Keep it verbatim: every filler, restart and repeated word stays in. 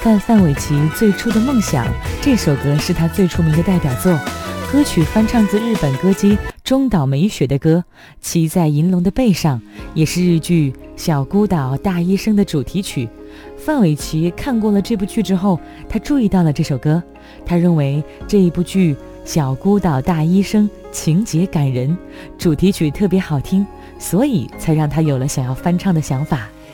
范范玮琪最初的梦想，这首歌是他最出名的代表作。歌曲翻唱自日本歌姬中岛美雪的歌《骑在银龙的背上》，也是日剧《小孤岛大医生》的主题曲。范玮琪看过了这部剧之后，他注意到了这首歌，他认为这一部剧《小孤岛大医生》情节感人，主题曲特别好听，所以才让他有了想要翻唱的想法。